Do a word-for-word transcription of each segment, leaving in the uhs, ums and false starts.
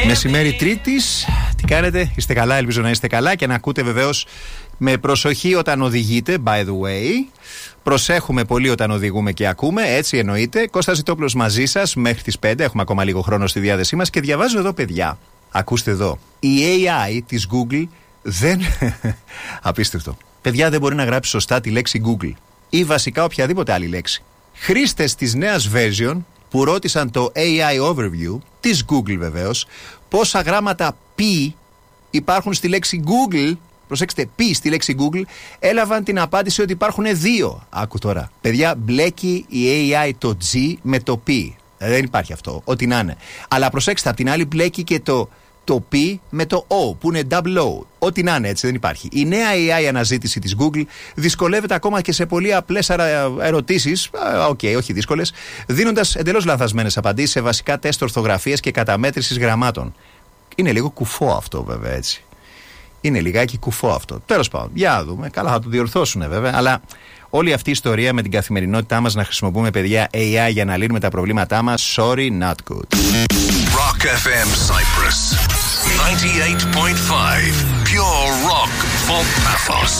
Μεσημέρι Τρίτης, τι κάνετε, είστε καλά, ελπίζω να είστε καλά και να ακούτε βεβαίως με προσοχή όταν οδηγείτε, by the way. Προσέχουμε πολύ όταν οδηγούμε και ακούμε, έτσι εννοείται. Κώστας Ζητόπουλος μαζί σας μέχρι τις πέντε, έχουμε ακόμα λίγο χρόνο στη διάθεσή μας και διαβάζω εδώ, παιδιά. Ακούστε εδώ. Η έι άι της Google δεν. Απίστευτο. Παιδιά, δεν μπορεί να γράψει σωστά τη λέξη Google ή βασικά οποιαδήποτε άλλη λέξη. Χρήστες της νέας version που ρώτησαν το έι άι Overview της Google βεβαίως πόσα γράμματα P υπάρχουν στη λέξη Google, προσέξτε, P στη λέξη Google, έλαβαν την απάντηση ότι υπάρχουν δύο. Άκου τώρα. Παιδιά, μπλέκει η έι άι το G με το P. Δεν υπάρχει αυτό, ό,τι να είναι. Αλλά προσέξτε, απ' την άλλη μπλέκει και το, το P με το O, που είναι double O. Ό,τι να είναι, έτσι δεν υπάρχει. Η νέα έι άι αναζήτηση της Google δυσκολεύεται ακόμα και σε πολύ απλές ερωτήσεις, οκ, okay, όχι δύσκολες, δίνοντας εντελώς λανθασμένες απαντήσεις σε βασικά τεστ ορθογραφίας και καταμέτρησης γραμμάτων. Είναι λίγο κουφό αυτό, βέβαια, έτσι. Είναι λιγάκι κουφό αυτό. Τέλος πάντων, για να δούμε. Καλά, θα το διορθώσουν βέβαια, αλλά όλη αυτή η ιστορία με την καθημερινότητά μας να χρησιμοποιούμε, παιδιά, έι άι για να λύνουμε τα προβλήματά μας, sorry, not good. Rock εφ εμ Cyprus ninety-eight point five, pure rock for paphos.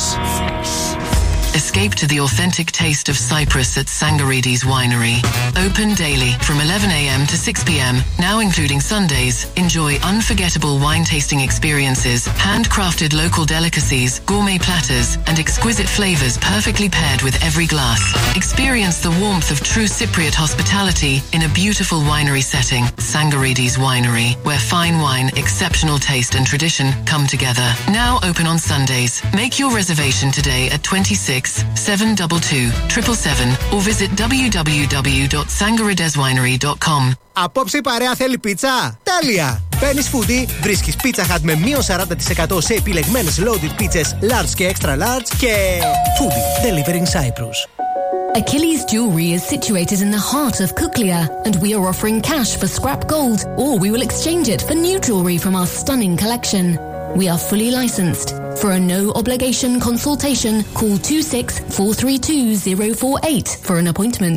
Escape to the authentic taste of Cyprus at Sangarides Winery. Open daily from eleven a.m. to six p.m. Now including Sundays. Enjoy unforgettable wine tasting experiences, handcrafted local delicacies, gourmet platters, and exquisite flavors perfectly paired with every glass. Experience the warmth of true Cypriot hospitality in a beautiful winery setting. Sangarides Winery, where fine wine, exceptional taste, and tradition come together. Now open on Sundays. Make your reservation today at twenty-six seven two two, seven seven seven or visit w w w dot sangarideswinery dot com. Απόψε η παρέα θέλει πίτσα? Τέλεια! Παίρνεις Foodie, βρίσκεις Pizza Hut με μείον σαράντα τοις εκατό σε επιλεγμένες loaded pizzas large και extra large και Foodie, delivering Cyprus. Achilles Jewelry is situated in the heart of Kuklia, and we are offering cash for scrap gold, or we will exchange it for new jewelry from our stunning collection. We are fully licensed. For a no-obligation consultation, call two six four three two zero four eight for an appointment.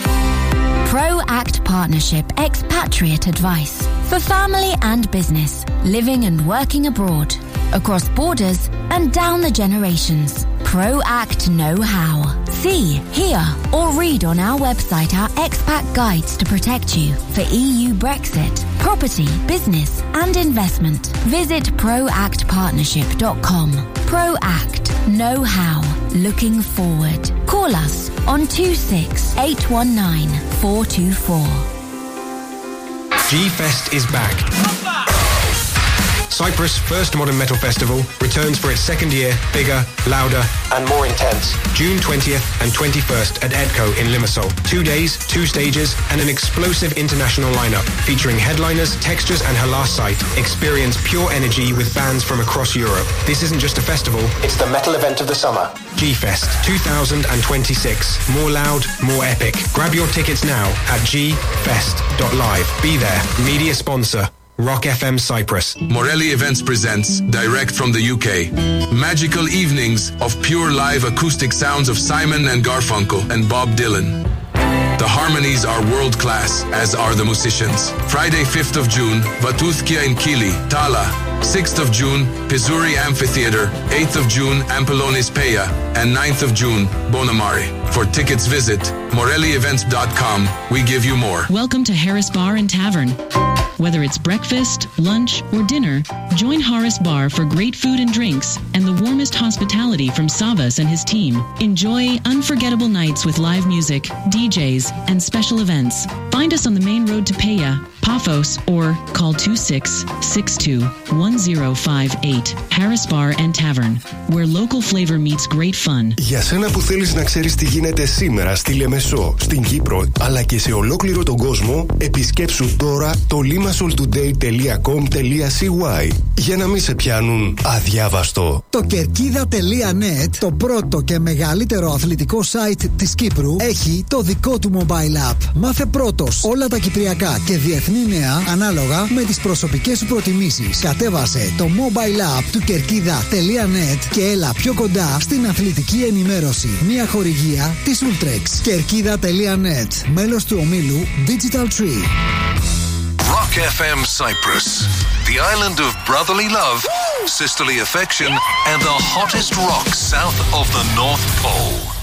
ProAct Partnership Expatriate Advice for family and business, living and working abroad, across borders and down the generations. ProAct Know-How. See, hear or read on our website our expat guides to protect you for E U Brexit, property, business and investment. Visit proact partnership dot com. ProAct Know-How. Looking forward. Call us on two six eight one nine four two four. G-Fest is back. Cyprus' first modern metal festival returns for its second year, bigger, louder and more intense. June twentieth and twenty-first at Edco in Limassol. Two days, two stages and an explosive international lineup featuring headliners, Textures and Halas Site. Experience pure energy with bands from across Europe. This isn't just a festival, it's the metal event of the summer. G-Fest twenty twenty-six. More loud, more epic. Grab your tickets now at g fest dot live. Be there. Media sponsor Rock εφ εμ Cyprus. Morelli Events presents, direct from the U K, magical evenings of pure live acoustic sounds of Simon and Garfunkel and Bob Dylan. The harmonies are world-class, as are the musicians. Friday fifth of June, Vatuthkia in Kili, Tala. sixth of June, Pizuri Amphitheater. eighth of June, Ampellonis Peja. And ninth of June, Bonamari. For tickets visit morelli events dot com. We give you more. Welcome to Harris Bar and Tavern. Whether it's breakfast, lunch, or dinner, join Harris Bar for great food and drinks and the warmest hospitality from Savas and his team. Enjoy unforgettable nights with live music, D Js, and special events. Find us on the main road to Peja, Paphos, or call two six six two one zero five eight. Harris Bar and Tavern, where local flavor meets great fun. Για σένα που θέλεις να ξέρεις τι γίνεται σήμερα στη Λεμεσό, στην Κύπρο, αλλά και σε ολόκληρο τον κόσμο, επισκέψου τώρα το limassol today dot com dot c y για να μην σε πιάνουν αδιάβαστο. Το κερκίδα τελεία net, το πρώτο και μεγαλύτερο αθλητικό site της Κύπρου, έχει το δικό του mobile app. Μάθε πρώτος όλα τα κυπριακά και διεθνή νέα ανάλογα με τις προσωπικές σου προτιμήσεις. Κατέβασε το mobile app του κερκίδα τελεία net και έλα πιο κοντά στην αθλητική ενημέρωση. Μια χορηγία της Ultrex. κερκίδα τελεία net, μέλος του ομίλου Digital Tree. Rock F M Cyprus, the island of brotherly love, sisterly affection, and the hottest rock south of the North Pole.